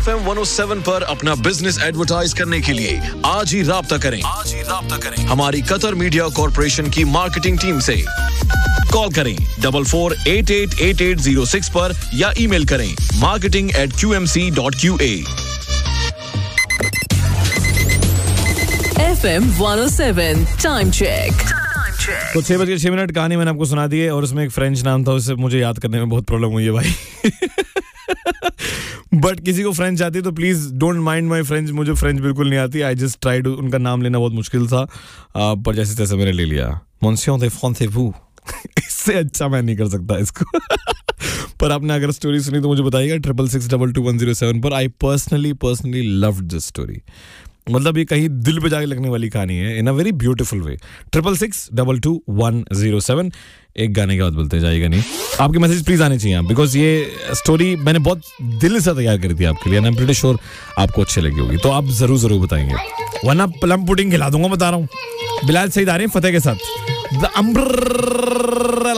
FM 107 पर अपना business advertise करने के लिए आज ही राब्ता करें हमारी कतर मीडिया कॉर्पोरेशन की मार्केटिंग टीम से। कॉल करें 44888806 पर या ईमेल करें marketing@qmc.qa। FM 107 time check. तो 6:06 कहानी मैंने आपको सुना दी है और उसमें एक फ्रेंच नाम था, उससे मुझे याद करने में बहुत प्रॉब्लम हुई है भाई। बट किसी को फ्रेंच आती है तो please don't mind my French, मुझे फ्रेंच बिल्कुल नहीं आती। आई जस्ट ट्राइड, उनका नाम लेना बहुत मुश्किल था पर जैसे तैसे मैंने ले लिया। मोन्सियों दे फ्रांसेवू। इससे अच्छा मैं नहीं कर सकता इसको। पर आपने अगर स्टोरी सुनी तो मुझे बताइएगा 66622107 पर। I personally loved this story. मतलब ये कहीं दिल पे जाके लगने वाली कहानी है इन अ वेरी ब्यूटीफुल वे। 66622107। एक गाने के बाद बोलते जाइएगा नहीं, आपके मैसेज प्लीज आने चाहिए बिकॉज ये स्टोरी मैंने बहुत दिल से तैयार करी थी आपके लिए। आई एम प्रीटी श्योर आपको अच्छी लगी होगी, तो आप जरूर बताएंगे, वरना प्लम पुडिंग खिला दूंगा, बता रहा हूँ। बिलाल सईद आ रहे हैं फतेह के साथ।